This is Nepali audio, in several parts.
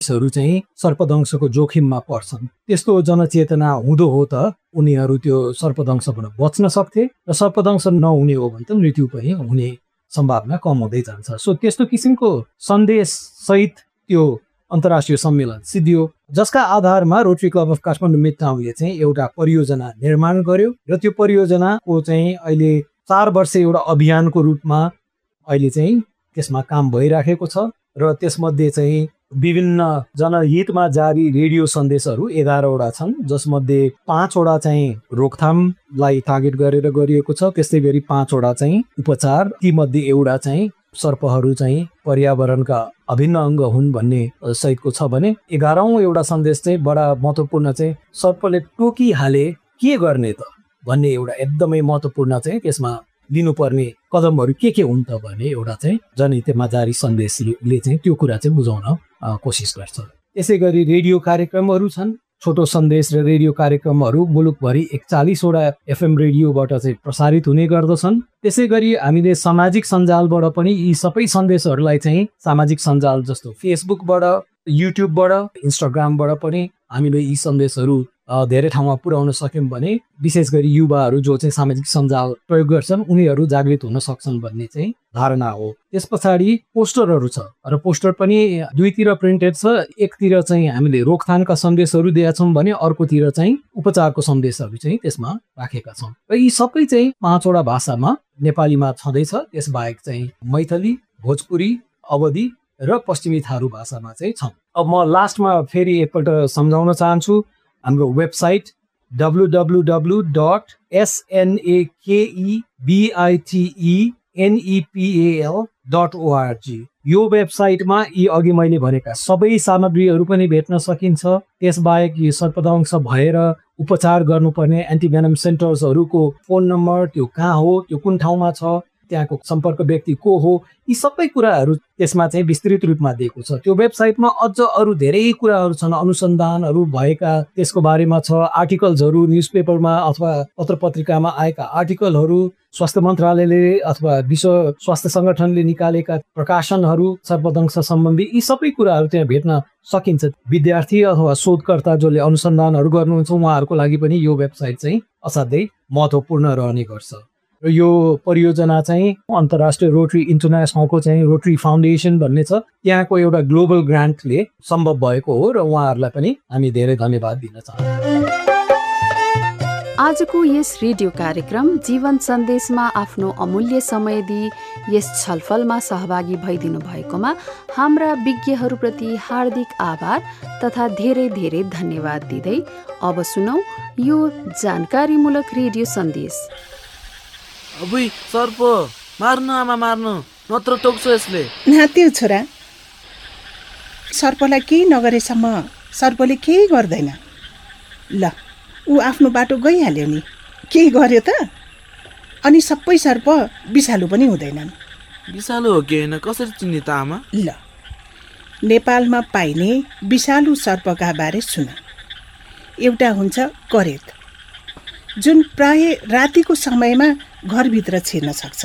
चाहिँ सर्पदंशको जोखिममा पर्छन्। त्यस्तो जनचेतना हुँदो हो त उनीहरू त्यो सर्पदंशबाट बच्न सक्थे र सर्पदंश नहुने हो भने त मृत्यु पनि हुने सम्भावना कम हुँदै जान्छ। सो त्यस्तो किसिमको सन्देश सहित त्यो अन्तर्राष्ट्रिय सम्मेलन सिद्धियो, जसका आधारमा रोटरी क्लब अफ काठमाडौँ मिडटाउनले चाहिँ एउटा परियोजना निर्माण गर्यो र त्यो परियोजनाको चाहिँ अहिले 4 वर्ष एउटा अभियानको रूपमा अहिले चाहिँ त्यसमा काम भइराखेको छ र त्यसमध्ये चाहिँ विभिन्न जनहितमा जारी रेडियो सन्देशहरू 11वटा छन्, जसमध्ये 5वटा चाहिँ रोकथामलाई टार्गेट गरेर गरिएको छ। त्यस्तै गरी 5वटा चाहिँ उपचार, तीमध्ये एउटा चाहिँ सर्पहरू चाहिँ पर्यावरणका अभिन्न अङ्ग हुन् भन्ने सहितको छ भने 11औं एउटा सन्देश चाहिँ बडा महत्त्वपूर्ण चाहिँ सर्पले टोकिहाले के गर्ने त भन्ने एउटा एकदमै महत्त्वपूर्ण चाहिँ त्यसमा लिनुपर्ने कदमहरू के हुन् त भन्ने एउटा चाहिँ जनहितमा जारी सन्देशले चाहिँ त्यो कुरा चाहिँ बुझाउन कोसिस गर्छ। त्यसै गरी रेडियो कार्यक्रमहरू छन्, छोटो सन्देश र रेडियो कार्यक्रमहरू मुलुकभरि 41वटा एफएम रेडियोबाट चाहिँ प्रसारित हुने गर्दछन्। त्यसै गरी हामीले सामाजिक सञ्जालबाट पनि यी सबै सन्देशहरूलाई चाहिँ सामाजिक सञ्जाल जस्तो फेसबुकबाट, युट्युबबाट, इन्स्टाग्रामबाट पनि हामीले यी सन्देशहरू धेरै ठाउँमा पुर्याउन सक्यौँ भने विशेष गरी युवाहरू जो चाहिँ सामाजिक सञ्जाल प्रयोग गर्छन् उनीहरू जागृत हुन सक्छन् भन्ने चाहिँ धारणा हो। त्यस पछाडि पोस्टरहरू छ र पोस्टर पनि दुईतिर प्रिन्टेड छ। एकतिर चाहिँ हामीले रोकथामका सन्देशहरू दिएका छौँ भने अर्कोतिर चाहिँ उपचारको सन्देशहरू चाहिँ त्यसमा राखेका छौँ र यी सबै चाहिँ 5वटा भाषामा नेपालीमा छँदैछ। त्यसबाहेक चाहिँ मैथिली, भोजपुरी, अवधी र पश्चिमी थारू भाषामा चाहिँ छन्। अब म लास्टमा फेरि एकपल्ट सम्झाउन चाहन्छु, हाम्रो वेबसाइट www.snakebitennepal.org यो वेबसाइटमा यी अघि मैले भनेका सबै सामग्रीहरू पनि भेट्न सकिन्छ। त्यसबाहेक यो सर्पदंश भएर उपचार गर्नुपर्ने एन्टिभेनम सेन्टर्सहरूको फोन नम्बर, त्यो कहाँ हो, त्यो कुन ठाउँमा छ, त्यहाँको सम्पर्क व्यक्ति को हो, यी सबै कुराहरू त्यसमा चाहिँ विस्तृत रूपमा दिएको छ। त्यो वेबसाइटमा अझ अरू धेरै कुराहरू छन्, अनुसन्धानहरू भएका त्यसको बारेमा छ, आर्टिकल्सहरू न्युजपेपरमा अथवा पत्र पत्रिकामा आएका आर्टिकलहरू, स्वास्थ्य मन्त्रालयले अथवा विश्व स्वास्थ्य सङ्गठनले निकालेका प्रकाशनहरू सर्पदंश सम्बन्धी यी सबै कुराहरू त्यहाँ भेट्न सकिन्छ। विद्यार्थी अथवा शोधकर्ता जसले अनुसन्धानहरू गर्नुहुन्छ उहाँहरूको लागि पनि यो वेबसाइट चाहिँ असाध्यै महत्त्वपूर्ण रहने गर्छ। र यो परियोजना चाहिँ अन्तर्राष्ट्रिय रोटरी इन्टरनेसनलको चाहिँ रोटरी फाउन्डेसन भन्ने छ, त्यहाँको एउटा ग्लोबल ग्रान्टले सम्भव भएको हो र उहाँहरूलाई पनि हामी धेरै धन्यवाद दिन चाहन्छौँ। आजको यस रेडियो कार्यक्रम जीवन सन्देशमा आफ्नो अमूल्य समय दिई यस छलफलमा सहभागी भइदिनु भएकोमा हाम्रा विज्ञहरूप्रति हार्दिक आभार तथा धेरै धेरै धन्यवाद दिँदै अब सुनौ यो जानकारीमूलक रेडियो सन्देश। अबुई सर्प मार्नु आमा मार्नु, नत्र टोक्छ यसले। नात्यो छोरा, सर्पलाई केही नगरेसम्म सर्पले केही गर्दैन। ल ऊ आफ्नो बाटो गइहाल्यो नि, केही गर्यो त? अनि सबै सर्प विषालु पनि हुँदैनन्। विषालु हो कि होइन कसरी चिन्ने त आमा? ल नेपालमा पाइने विषालु सर्पका बारे सुन। एउटा हुन्छ करेत, जुन प्राय रातिको समयमा घरभित्र छिर्न सक्छ।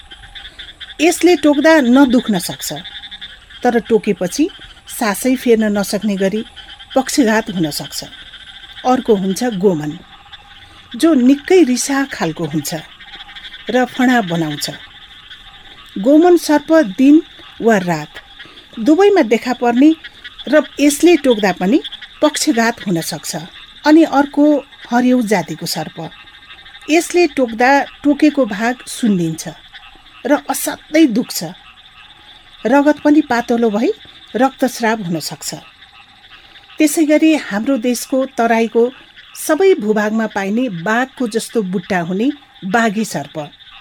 यसले टोक्दा नदुख्न सक्छ, तर टोकेपछि सासै फेर्न नसक्ने गरी पक्षघात हुन सक्छ। अर्को हुन्छ गोमन, जो निकै रिसा खालको हुन्छ र फणा बनाउँछ। गोमन सर्प दिन वा रात दुवैमा देखा पर्ने र यसले टोक्दा पनि पक्षघात हुन सक्छ। अनि अर्को हरियो जातिको सर्प, यसले टोक्दा टोकेको भाग सुन्निन्छ र असाध्यै दुख्छ। रगत पनि पातलो भई रक्तस्राव हुन सक्छ। त्यसै गरी हाम्रो देशको तराईको सबै भूभागमा पाइने बाघको जस्तो बुट्टा हुने बाघी सर्प,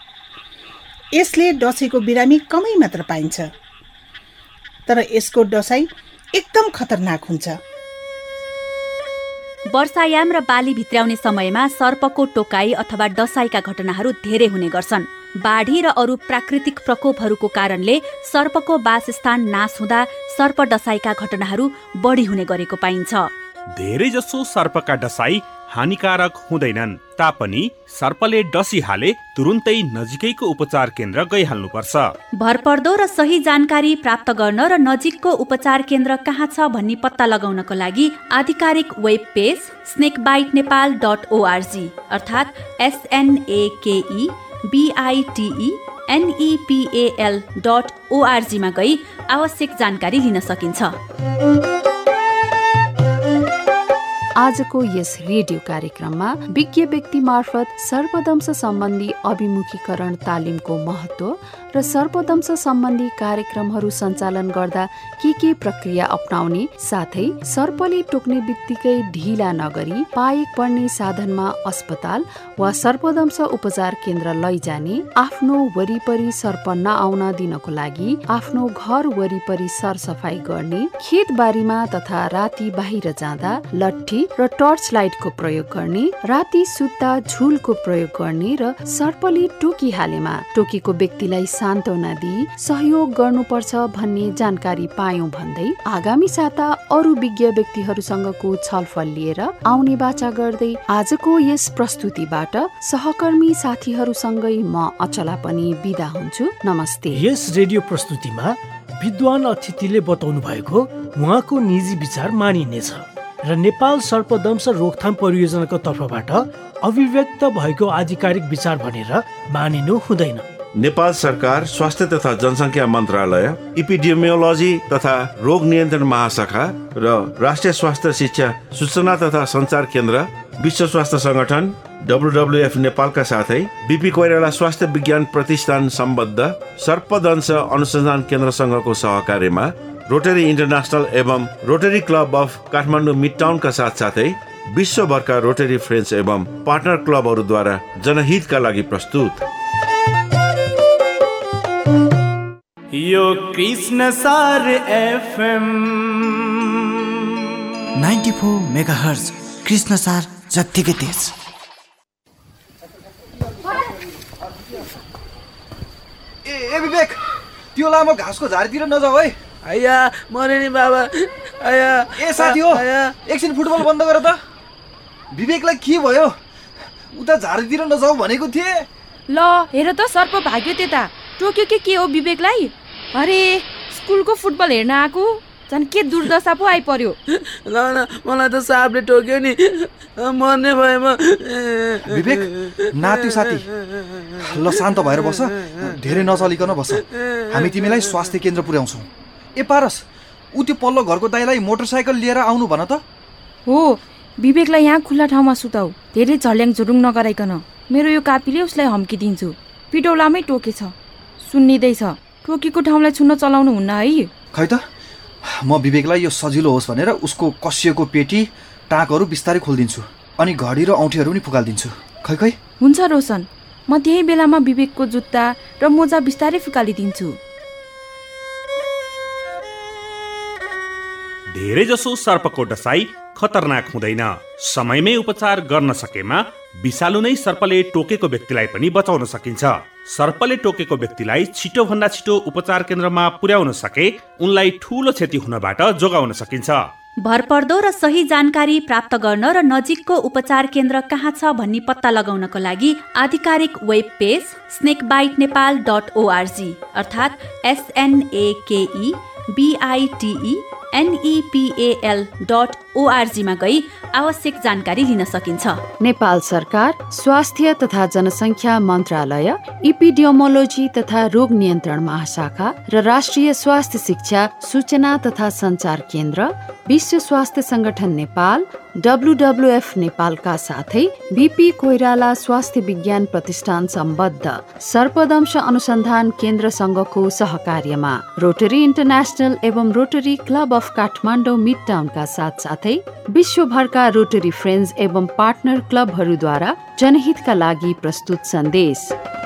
यसले डसेको बिरामी कमै मात्र पाइन्छ, तर यसको डसाइ एकदम खतरनाक हुन्छ। वर्षायाम र बाली भित्र्याउने समयमा सर्पको टोकाई अथवा डसाइका घटनाहरू धेरै हुने गर्छन्। बाढी र अरू प्राकृतिक प्रकोपहरूको कारणले सर्पको वासस्थान नाश हुँदा सर्प डसाइका घटनाहरू बढी हुने गरेको पाइन्छ। धेरै जसो सर्पका डसाई हानिकारक हुँदैनन्। तापनि सर्पले डसिहाले तुरुन्तै नजिकैको उपचार केन्द्र गइहाल्नुपर्छ। भरपर्दो र सही जानकारी प्राप्त गर्न र नजिकको उपचार केन्द्र कहाँ छ भन्ने पत्ता लगाउनको लागि आधिकारिक वेब पेज snakebitenepal.org अर्थात् SNAKEBITENEPAL.org मा गई आवश्यक जानकारी लिन सकिन्छ। आजको यस रेडियो कार्यक्रममा विज्ञ व्यक्ति मार्फत सर्पदंश सम्बन्धी अभिमुखीकरण तालिमको महत्त्व र सर्पदंश सम्बन्धी कार्यक्रमहरू सञ्चालन गर्दा के प्रक्रिया अपनाउने साथै सर्पले टोक्ने बित्तिकै ढिला नगरी पाएक पर्ने साधनमा अस्पताल वा सर्पदंश उपचार केन्द्र लैजाने, आफ्नो वरिपरि सर्प नआउन दिनको लागि आफ्नो घर वरिपरि सरसफाई गर्ने, खेतबारीमा तथा राति बाहिर जाँदा लट्ठी र टर्च लाइटको प्रयोग गर्ने, राति सुत्दा झुलको प्रयोग गर्ने र सर्पले टोकिहालेमा टोकेको व्यक्तिलाई सान्त्वना दिई सहयोग गर्नुपर्छ भन्ने जानकारी पायौं भन्दै आगामी साता अरू विज्ञ व्यक्तिहरूसँगको छलफल लिएर आउने बाचा गर्दै आजको यस प्रस्तुतिबाट सहकर्मी साथीहरूसँगै म अचला पनि बिदा हुन्छु। नमस्ते। यस रेडियो प्रस्तुतिमा विद्वान अतिथिले बताउनु भएको उहाँको निजी विचार मानिनेछ र नेपाल सर्पदंश रोकथाम परियोजनाको तर्फबाट अभिव्यक्त भएको आधिकारिक विचार भनेर मानिनु हुँदैन। नेपाल सरकार स्वास्थ्य तथा जनसङ्ख्या मन्त्रालय, इपिडेमियोलोजी तथा रोग नियन्त्रण महाशाखा र राष्ट्रिय स्वास्थ्य शिक्षा सूचना तथा सञ्चार केन्द्र, विश्व स्वास्थ्य संगठन WWF नेपालका साथै बीपी कोइराला स्वास्थ्य विज्ञान प्रतिष्ठान सम्बद्ध सर्पदंश अनुसन्धान केन्द्रसँगको सहकार्यमा रोटरी इन्टरनेसनल एवं रोटरी क्लब अफ काठमाडौँ मिडटाउनका साथसाथै विश्वभरका रोटरी फ्रेन्ड्स एवं पार्टनर क्लबहरूद्वारा जनहितका लागि प्रस्तुत यो कृष्णसार FM 94 मेगाहर्ज कृष्णसार जत्तिकै तेज। ए विवेक, त्यो लामो घाँसको झाडीतिर नजाऊ है। आया मरे नि बाबा। आया ए साथी हो, एकछिन फुटबल बन्द गर त। विवेकलाई के भयो? उता झाडीतिर नजाऊ भनेको थिए। ल हेर त, सर्प भाग्यो त्यता। टोक्यो के हो विवेकलाई? अरे स्कुलको फुटबल हेर्न आएको, झन् के दुर्दशा पो आइपर्यो। ल मलाई त सापले टोक्यो नि, मर्ने भए म। विवेक नात्यो साथी, ल शान्त भएर बस, धेरै नचलिकन बस। हामी तिमीलाई स्वास्थ्य केन्द्र पुर्याउँछौँ। ए पारस, ऊ त्यो पल्लो घरको दाइलाई मोटरसाइकल लिएर आउनु भन त। हो, विवेकलाई यहाँ खुल्ला ठाउँमा सुताऊ, धेरै झल्याङ झुरुङ नगराइकन। मेरो यो कापीले उसलाई हम्किदिन्छु। पिटौलामै टोकेछ, सुन्निँदैछ। टोकेको ठाउँलाई छुन्न चलाउनु हुन्न है। खै त, म विवेकलाई यो सजिलो होस् भनेर उसको कसिएको पेटी टाँकहरू बिस्तारै खोलिदिन्छु, अनि घडी र औँठीहरू पनि फुकालिदिन्छु। खै हुन्छ रोशन, म त्यही बेलामा विवेकको जुत्ता र मोजा बिस्तारै फुकालिदिन्छु। धेरैजसो सर्पको डसाई खतरनाक हुँदैन। समयमै उपचार गर्न सकेमा विषालु नै सर्पले टोकेको व्यक्तिलाई पनि बचाउन सकिन्छ। सर्पले टोकेको व्यक्तिलाई छिटोभन्दा छिटो उपचार केन्द्रमा पुर्याउन सके उनलाई ठूलो क्षति हुनबाट जोगाउन सकिन्छ। भरपर्दो र सही जानकारी प्राप्त गर्न र नजिकको उपचार केन्द्र कहाँ छ भन्ने पत्ता लगाउनको लागि आधिकारिक वेब पेज snakebitenepal.org अर्थात् SNAKEBITENEPAL.org मा गई आवश्यक जानकारी लिन सकिन्छ। नेपाल सरकार स्वास्थ्य तथा जनसङ्ख्या मन्त्रालय, इपिडेमियोलोजी तथा रोग नियन्त्रण महाशाखा र राष्ट्रिय स्वास्थ्य शिक्षा सूचना तथा सञ्चार केन्द्र, विश्व स्वास्थ्य संगठन नेपाल, WWF नेपालका साथै बीपी कोइराला स्वास्थ्य विज्ञान प्रतिष्ठान सम्बद्ध सर्पदंश अनुसन्धान केन्द्रसँगको सहकार्यमा रोटरी इन्टरनेसनल एवं रोटरी क्लब अफ काठमाडौँ मिडटाउनका साथसाथै विश्वभरका रोटरी फ्रेन्ड्स एवं पार्टनर क्लबहरूद्वारा जनहितका लागि प्रस्तुत सन्देश।